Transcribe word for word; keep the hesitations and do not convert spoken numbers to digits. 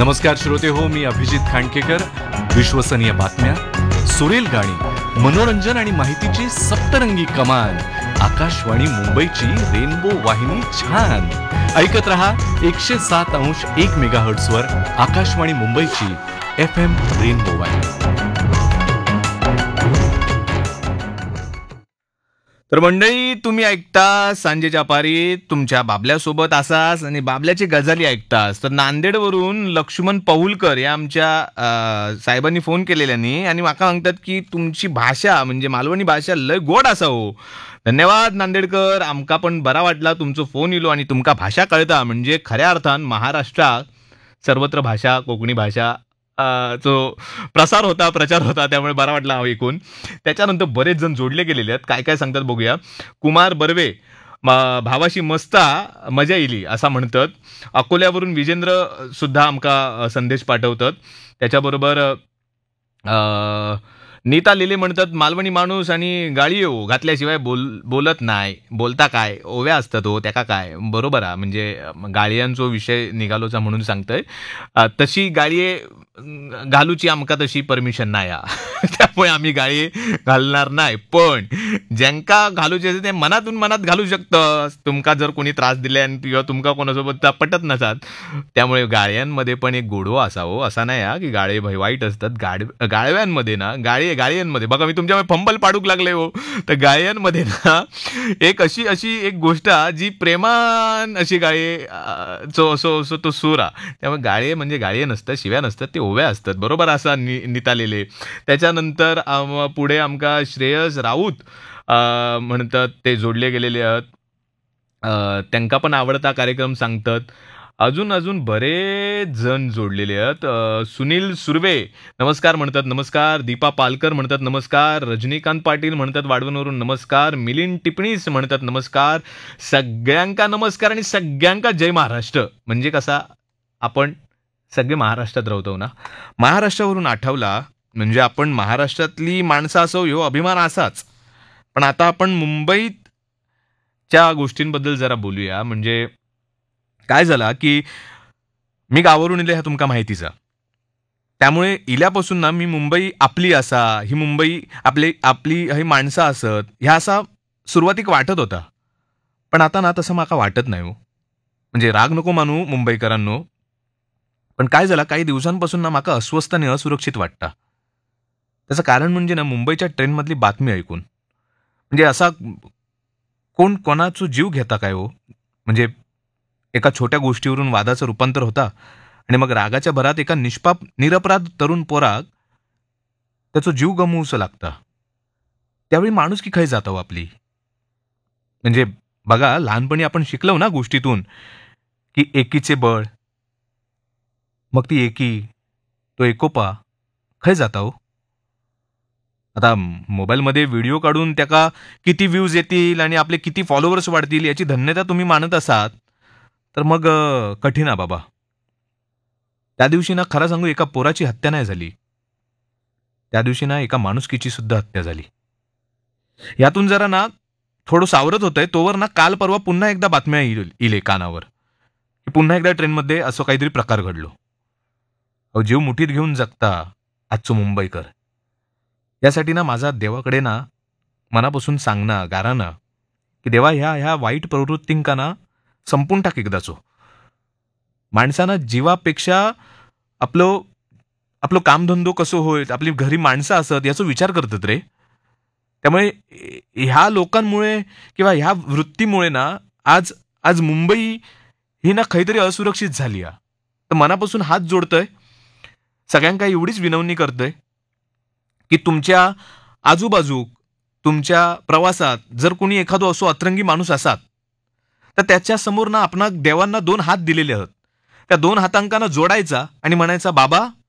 नमस्कार श्रोते हो, मी अभिजित खांडकेकर. विश्वसनीय बातम्या, सुरेल गाणी, मनोरंजन आणि माहितीची सप्तरंगी कमान. आकाशवाणी मुंबईची रेनबो वाहिनी छान ऐकत रहा. एकशे सात अंश एक मेगाहर्ट्झवर आकाशवाणी मुंबईची एफ एम रेनबो वाहिनी. तर मंडळी, तुम्ही ऐकता सांजेच्या पारी तुमच्या बाबल्यासोबत असाच आणि बाबल्याची गजाली ऐकतास. तर नांदेडवरून लक्ष्मण पहुलकर या आमच्या अ, साहेबांनी फोन केलेल्यानी आणि माका सांगतात की तुमची भाषा म्हणजे मालवणी भाषा लय गोड असा हो. धन्यवाद नांदेडकर, आमका पण बरा वाटला तुमचो फोन इलो आणि तुमका भाषा कळता. म्हणजे खऱ्या अर्थान महाराष्ट्रात सर्वत्र भाषा कोकणी भाषा अ, जो प्रसार होता प्रचार होता, त्यामुळे बरा वाटला हा ऐकून. त्याच्यानंतर बरेच जण जोडले गेलेले आहेत. काय काय सांगतात बघूया. कुमार बर्वे, म- भावाशी मस्ता मजा येईल असा म्हणतात. अकोल्यावरून विजेंद्र सुद्धा आमका अ, संदेश पाठवतात. त्याच्याबरोबर अ, नीता लिले म्हणतात मालवणी माणूस आणि गाळी येऊ घातल्याशिवाय बोल बोलत नाही. बोलता काय ओव्या असतात हो, त्याका काय. बरोबर आहे, म्हणजे गाळयांचो विषय निघालोचा म्हणून सांगतोय. अ, तशी गाळये अं, घालूची आमका तशी परमिशन नाही हा. त्यामुळे आम्ही गाळी घालणार नाही. पण ज्यांका घालूचे असेल ते मनातून मनात घालू शकतं. तुमका जर कोणी त्रास दिले आणि किंवा तुमका कोणासोबत पटत नसात, त्यामुळे गाळ्यांमध्ये पण एक गोडवा असावं. असा नाही हा की गाळे भय वाईट असतात. गाड गाळव्यांमध्ये ना गाळी गाळ्यांमध्ये बघा, मी तुमच्यामुळे फंबल पाडूक लागले हो. तर गाळ्यांमध्ये ना एक अशी अशी एक गोष्ट हा, जी प्रेमान अशी गाळे अं, चो असो असो तो सुरा. त्यामुळे गाळे म्हणजे गाळे नसतात, शिव्या नसतात, ते ओव्या असतात. बरोबर असा नि नितालेले. त्याच्यानंतर आम- पुढे आमका श्रेयस राऊत अं, म्हणतात ते जोडले गेलेले आहेत. अं, त्यांका पण आवडता कार्यक्रम सांगतात. अजून अजून बरेच जण जोडलेले आहेत. अं, सुनील सुर्वे नमस्कार म्हणतात. नमस्कार. दीपा पालकर म्हणतात नमस्कार. रजनीकांत पाटील म्हणतात वाढवणवरून नमस्कार. मिलिंद टिपणीस म्हणतात नमस्कार. सगळ्यांका नमस्कार आणि सगळ्यांका जय महाराष्ट्र. म्हणजे कसा आपण सगळे महाराष्ट्रात राहतो ना. महाराष्ट्रावरून आठवला म्हणजे आपण महाराष्ट्रातली माणसं असो, ह्यो अभिमान असाच. पण आता आपण मुंबईच्या गोष्टींबद्दल जरा बोलूया. म्हणजे काय झाला की मी गावावरून इले ह्या तुमका माहितीचा. त्यामुळे इल्यापासून ना मी मुंबई आपली असा, ही मुंबई आपली आपली ही माणसं असत ह्या असा सुरुवातीक वाटत होता. पण आता ना तसं माका वाटत नाही हो. म्हणजे राग नको मानू मुंबईकरांनो, पण काय झालं काही दिवसांपासून ना माका अस्वस्थ आणि असुरक्षित वाटतं. त्याचं कारण म्हणजे ना मुंबईच्या ट्रेनमधली बातमी ऐकून. म्हणजे असा कोण कोणाचा जीव घेता काय हो. म्हणजे एका छोट्या गोष्टीवरून वादाचं रूपांतर होता आणि मग रागाच्या भरात एका निष्पाप निरपराध तरुण पोराक त्याचा जीव गमवूच लागता. त्यावेळी माणूस की खय जाता हो आपली. म्हणजे बघा, लहानपणी आपण शिकलो ना गोष्टीतून की एकीचे बळ, मग ती एकी तो एकोपा खय जाता हो. आता मोबाईलमध्ये व्हिडिओ काढून त्याका किती व्ह्यूज येतील आणि आपले किती फॉलोअर्स वाढतील याची धन्यता तुम्ही मानत असाल तर मग अ, कठीण आहे बाबा. त्या दिवशी ना खरं सांगू एका पोराची हत्या नाही झाली. त्या दिवशी ना एका माणुसकीची सुद्धा हत्या झाली. यातून जरा ना थोडं सावरत होतंय तोवर ना काल परवा पुन्हा एकदा बातम्या येईल इले कानावर की पुन्हा एकदा ट्रेनमध्ये असं काहीतरी प्रकार घडलो. अहो, जीव मुठीत घेऊन जगता आजचो मुंबईकर. यासाठी ना माझा देवाकडे ना मनापासून सांगणं गारानं की देवा ह्या ह्या वाईट प्रवृत्तींका ना संपून टाक एकदाचो. माणसानं जीवापेक्षा आपलं आपलं कामधंदो कसं होईल, आपली घरी माणसं असत याचा विचार करतात रे. त्यामुळे ह्या लोकांमुळे किंवा ह्या वृत्तीमुळे ना आज आज मुंबई ही ना काहीतरी असुरक्षित झाली आहे. तर मनापासून हात जोडतोय, सगळ्यांका एवढीच विनवणी करतोय की तुमच्या आजूबाजू तुमच्या प्रवासात जर कोणी एखादो असो अतरंगी माणूस असात तर त्याच्या समोर ना आपण देवांना दोन हात दिलेले आहेत. त्या दोन हातांकांना जोडायचा आणि म्हणायचा बाबा